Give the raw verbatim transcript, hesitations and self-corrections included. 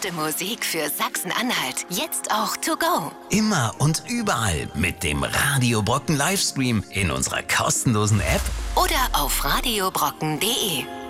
beste Musik für Sachsen-Anhalt. Jetzt auch to go. Immer und überall mit dem Radio Brocken Livestream in unserer kostenlosen App Oder auf radiobrocken punkt de.